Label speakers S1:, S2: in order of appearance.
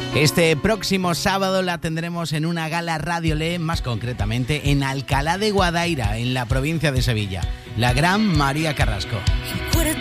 S1: Este próximo sábado la tendremos en una gala Radio Le, más concretamente en Alcalá de Guadaira, en la provincia de Sevilla. La gran María Carrasco.